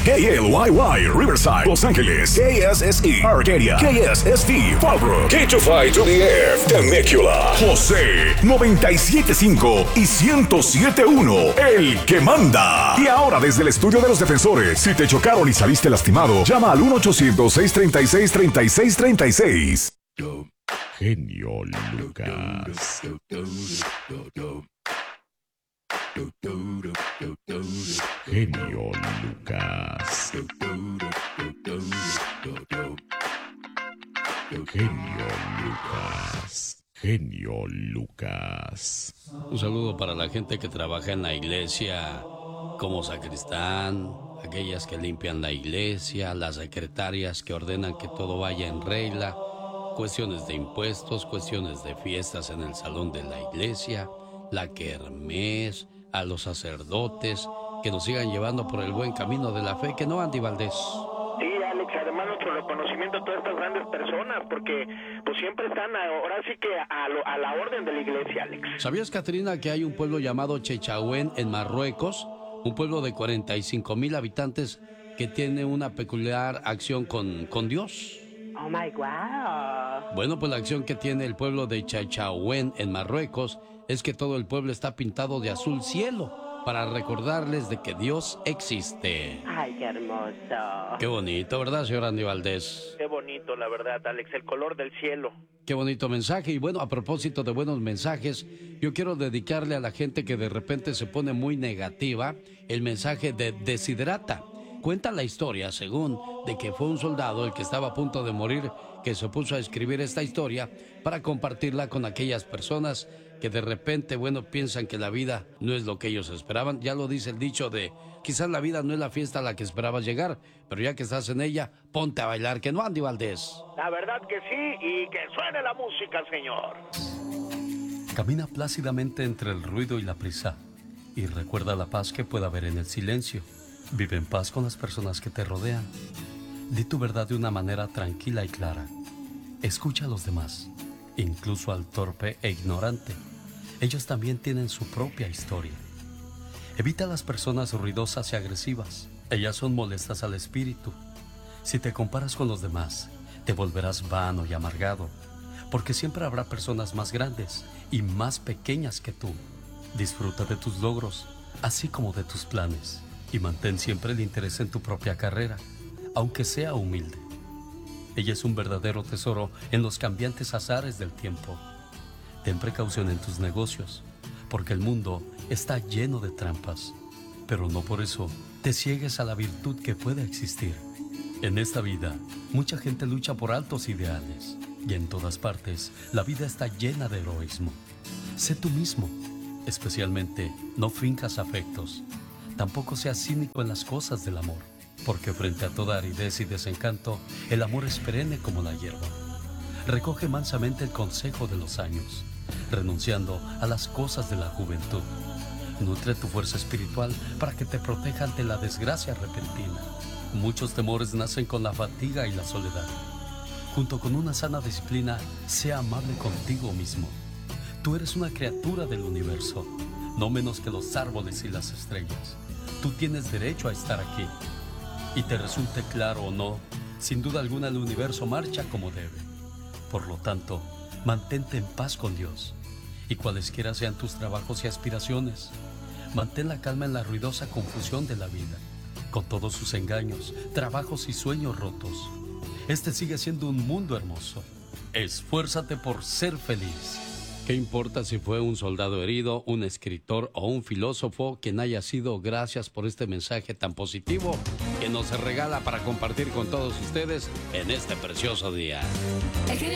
KLYY, Riverside, Los Ángeles. KSSE, Arcadia. KSSV, Fallbrook. K252 to the F, Temecula. José, 97.5 y 107.1, el que manda. Y ahora desde el estudio de los defensores, si te chocaron y saliste lastimado, llama al 1-800-636-3636. Genio Lucas. Genio Lucas. Genio Lucas. Genio Lucas. Un saludo para la gente que trabaja en la iglesia como sacristán, aquellas que limpian la iglesia, las secretarias que ordenan que todo vaya en regla, cuestiones de impuestos, cuestiones de fiestas en el salón de la iglesia, la kermés, a los sacerdotes, que nos sigan llevando por el buen camino de la fe, que no, Andy Valdés. Sí, Alex, además nuestro reconocimiento a todas estas grandes personas, porque pues siempre están ahora sí que a la orden de la iglesia, Alex. ¿Sabías, Catrina, que hay un pueblo llamado Chechauén en Marruecos? Un pueblo de 45,000 habitantes que tiene una peculiar acción con Dios. Oh my God. Bueno, pues la acción que tiene el pueblo de Chechauén en Marruecos es que todo el pueblo está pintado de azul cielo para recordarles de que Dios existe. Ay, qué hermoso. Qué bonito, ¿verdad, señor Andy Valdés? Qué bonito, la verdad, Alex, el color del cielo. Qué bonito mensaje. Y bueno, a propósito de buenos mensajes, yo quiero dedicarle a la gente que de repente se pone muy negativa el mensaje de Desiderata. Cuenta la historia, según, de que fue un soldado el que estaba a punto de morir, que se puso a escribir esta historia para compartirla con aquellas personas que de repente, bueno, piensan que la vida no es lo que ellos esperaban. Ya lo dice el dicho de, quizás la vida no es la fiesta a la que esperabas llegar, pero ya que estás en ella, ponte a bailar, que no, Andy Valdés. La verdad que sí, y que suene la música, señor. Camina plácidamente entre el ruido y la prisa, y recuerda la paz que puede haber en el silencio. Vive en paz con las personas que te rodean. Di tu verdad de una manera tranquila y clara. Escucha a los demás, incluso al torpe e ignorante. Ellos también tienen su propia historia. Evita a las personas ruidosas y agresivas. Ellas son molestas al espíritu. Si te comparas con los demás, te volverás vano y amargado, porque siempre habrá personas más grandes y más pequeñas que tú. Disfruta de tus logros, así como de tus planes, y mantén siempre el interés en tu propia carrera, aunque sea humilde. Ella es un verdadero tesoro en los cambiantes azares del tiempo. Ten precaución en tus negocios, porque el mundo está lleno de trampas, pero no por eso te ciegues a la virtud que puede existir. En esta vida, mucha gente lucha por altos ideales, y en todas partes, la vida está llena de heroísmo. Sé tú mismo, especialmente no finjas afectos. Tampoco seas cínico en las cosas del amor, porque frente a toda aridez y desencanto, el amor es perenne como la hierba. Recoge mansamente el consejo de los años, renunciando a las cosas de la juventud. Nutre tu fuerza espiritual para que te proteja ante la desgracia repentina. Muchos temores nacen con la fatiga y la soledad. Junto con una sana disciplina, sea amable contigo mismo. Tú eres una criatura del universo, no menos que los árboles y las estrellas. Tú tienes derecho a estar aquí. Y te resulte claro o no, sin duda alguna el universo marcha como debe. Por lo tanto, mantente en paz con Dios. Y cualesquiera sean tus trabajos y aspiraciones, mantén la calma en la ruidosa confusión de la vida, con todos sus engaños, trabajos y sueños rotos. Este sigue siendo un mundo hermoso. Esfuérzate por ser feliz. ¿Qué importa si fue un soldado herido, un escritor o un filósofo quien haya sido? Gracias por este mensaje tan positivo que nos regala para compartir con todos ustedes en este precioso día. El genio